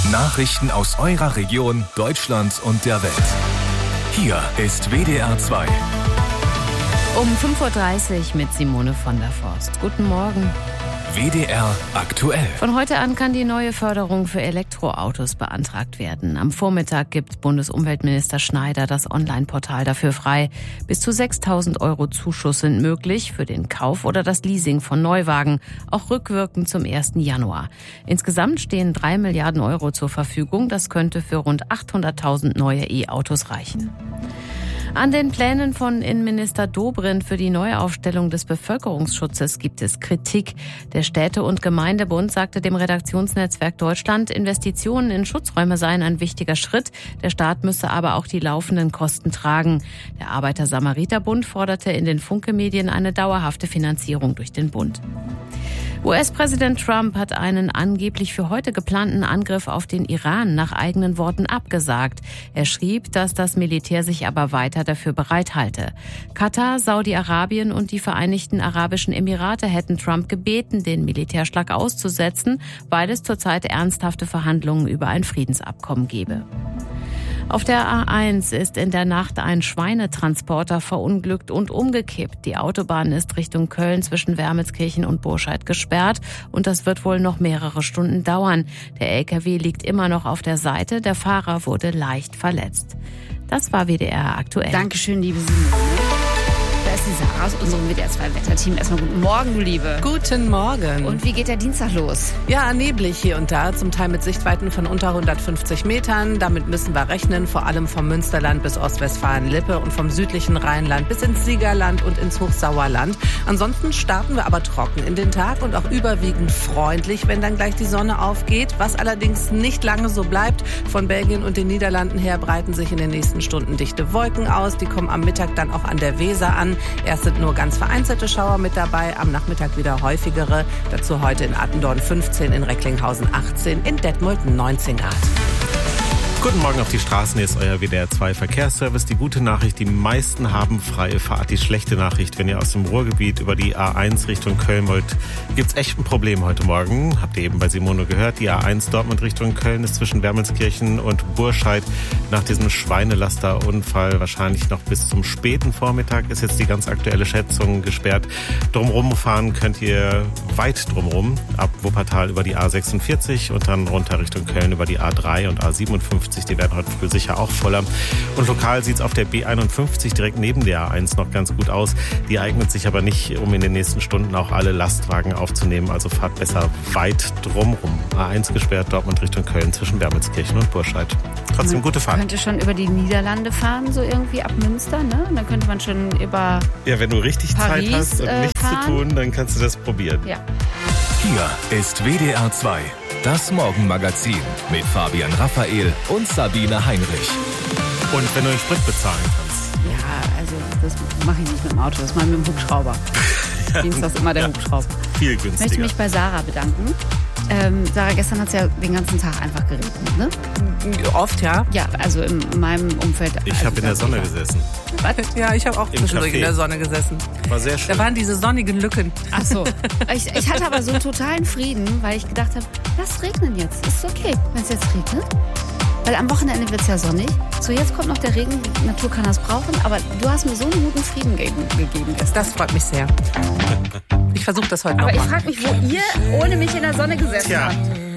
Nachrichten aus eurer Region, Deutschland und der Welt. Hier ist WDR 2. Um 5.30 Uhr mit Simone von der Forst. Guten Morgen. WDR aktuell. Von heute an kann die neue Förderung für Elektroautos beantragt werden. Am Vormittag gibt Bundesumweltminister Schneider das Online-Portal dafür frei. Bis zu 6.000 € Zuschuss sind möglich für den Kauf oder das Leasing von Neuwagen, auch rückwirkend zum 1. Januar. Insgesamt stehen 3 Milliarden € zur Verfügung. Das könnte für rund 800.000 neue E-Autos reichen. An den Plänen von Innenminister Dobrindt für die Neuaufstellung des Bevölkerungsschutzes gibt es Kritik. Der Städte- und Gemeindebund sagte dem Redaktionsnetzwerk Deutschland, Investitionen in Schutzräume seien ein wichtiger Schritt. Der Staat müsse aber auch die laufenden Kosten tragen. Der Arbeiter-Samariter-Bund forderte in den Funke-Medien eine dauerhafte Finanzierung durch den Bund. US-Präsident Trump hat einen angeblich für heute geplanten Angriff auf den Iran nach eigenen Worten abgesagt. Er schrieb, dass das Militär sich aber weiter dafür bereithalte. Katar, Saudi-Arabien und die Vereinigten Arabischen Emirate hätten Trump gebeten, den Militärschlag auszusetzen, weil es zurzeit ernsthafte Verhandlungen über ein Friedensabkommen gebe. Auf der A1 ist in der Nacht ein Schweinetransporter verunglückt und umgekippt. Die Autobahn ist Richtung Köln zwischen Wermelskirchen und Burscheid gesperrt und das wird wohl noch mehrere Stunden dauern. Der LKW liegt immer noch auf der Seite, der Fahrer wurde leicht verletzt. Das war WDR aktuell. Dankeschön, liebe Simone. Da ist die Sarah aus unserem WDR 2 Wetterteam. Erstmal guten Morgen, du Liebe. Guten Morgen. Und wie geht der Dienstag los? Ja, neblig hier und da, zum Teil mit Sichtweiten von unter 150 Metern. Damit müssen wir rechnen, vor allem vom Münsterland bis Ostwestfalen-Lippe und vom südlichen Rheinland bis ins Siegerland und ins Hochsauerland. Ansonsten starten wir aber trocken in den Tag und auch überwiegend freundlich, wenn dann gleich die Sonne aufgeht. Was allerdings nicht lange so bleibt. Von Belgien und den Niederlanden her breiten sich in den nächsten Stunden dichte Wolken aus. Die kommen am Mittag dann auch an der Weser an. Erst sind nur ganz vereinzelte Schauer mit dabei, am Nachmittag wieder häufigere. Dazu heute in Attendorn 15, in Recklinghausen 18, in Detmold 19 Grad. Guten Morgen auf die Straßen, hier ist euer WDR 2 Verkehrsservice. Die gute Nachricht, die meisten haben freie Fahrt. Die schlechte Nachricht, wenn ihr aus dem Ruhrgebiet über die A1 Richtung Köln wollt, gibt's echt ein Problem heute Morgen. Habt ihr eben bei Simone gehört, die A1 Dortmund Richtung Köln ist zwischen Wermelskirchen und Burscheid nach diesem Schweinelasterunfall wahrscheinlich noch bis zum späten Vormittag, ist jetzt die ganz aktuelle Schätzung gesperrt. Drumrum fahren könnt ihr weit drumrum, ab Wuppertal über die A46 und dann runter Richtung Köln über die A3 und A57. Die werden heute früh sicher auch voller. Und lokal sieht es auf der B51 direkt neben der A1 noch ganz gut aus. Die eignet sich aber nicht, um in den nächsten Stunden auch alle Lastwagen aufzunehmen. Also fahrt besser weit drumrum. A1 gesperrt, Dortmund Richtung Köln zwischen Wermelskirchen und Burscheid. Trotzdem gute Fahrt. Man könnte schon über die Niederlande fahren, so irgendwie ab Münster, ne? Und dann könnte man schon über Ja, wenn du richtig Paris, Zeit hast und nichts fahren. zu tun, dann kannst du das probieren. Ja. Hier ist WDR 2. Das Morgenmagazin mit Fabian Raphael und Sabine Heinrich. Und wenn du den Sprit bezahlen kannst. Ja, also das mache ich nicht mit dem Auto, das mache ich mit dem Hubschrauber. Dienstags immer der Hubschrauber. Viel Ich günstiger. möchte mich bei Sarah bedanken. Sarah, gestern hat es ja den ganzen Tag einfach geregnet, ne? Oft, ja. Ja, also in meinem Umfeld. Ich habe in der Sonne gesessen. Was? Ja, ich habe auch zwischendurch Café. in der Sonne gesessen. War sehr schön. Da waren diese sonnigen Lücken. Ach so. Ich hatte aber so einen totalen Frieden, weil ich gedacht habe, lass regnen jetzt. Ist okay, wenn es jetzt regnet. Weil am Wochenende wird es ja sonnig. So, jetzt kommt noch der Regen. Die Natur kann das brauchen. Aber du hast mir so einen guten Frieden gegeben gestern. Das freut mich sehr. Ich versuche das heute Aber ich nochmal. frage mich, wo ihr ohne mich in der Sonne gesessen Tja, habt.